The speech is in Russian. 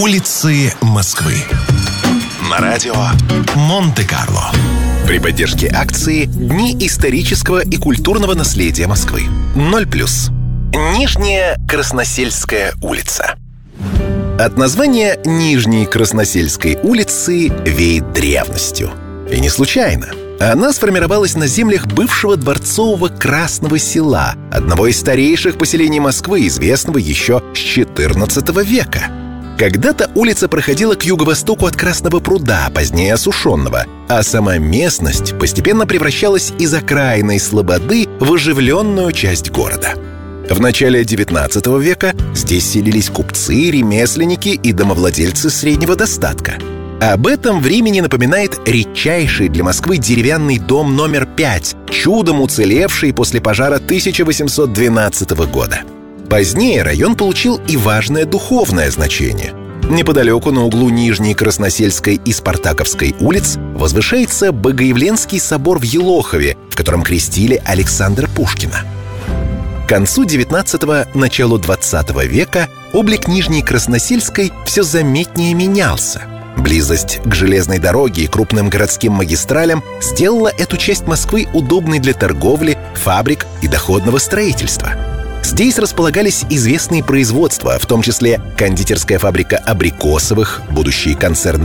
Улицы Москвы. На радио Монте-Карло. При поддержке акции «Дни исторического и культурного наследия Москвы». 0+. Нижняя Красносельская улица. От названия Нижней Красносельской улицы веет древностью. И не случайно. Она сформировалась на землях бывшего дворцового Красного Села, одного из старейших поселений Москвы, известного еще с XIV века. Когда-то улица проходила к юго-востоку от Красного пруда, позднее осушенного, а сама местность постепенно превращалась из окраинной слободы в оживленную часть города. В начале XIX века здесь селились купцы, ремесленники и домовладельцы среднего достатка. Об этом времени напоминает редчайший для Москвы деревянный дом номер 5, чудом уцелевший после пожара 1812 года. Позднее район получил и важное духовное значение. Неподалеку на углу Нижней Красносельской и Спартаковской улиц возвышается Богоявленский собор в Елохове, в котором крестили Александра Пушкина. К концу XIX – началу XX века облик Нижней Красносельской все заметнее менялся. Близость к железной дороге и крупным городским магистралям сделала эту часть Москвы удобной для торговли, фабрик и доходного строительства. Здесь располагались известные производства, в том числе кондитерская фабрика Абрикосовых, будущий концерн